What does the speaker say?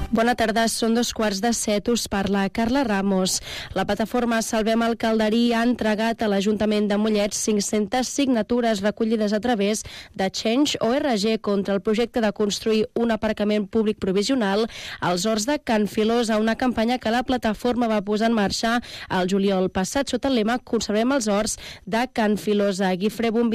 Bona tarda, són 2:15, us parla Carla Ramos. La plataforma Salvem el Calderí ha entregat a l'Ajuntament de Mollet 500 signatures recollides a través de Change.org contra el projecte de construir un aparcament públic provisional als horts de Can Filosa, una campanya que la plataforma va posar en marxa el juliol passat sota el lema Conservem els horts de Can Filosa. Guifré Bombi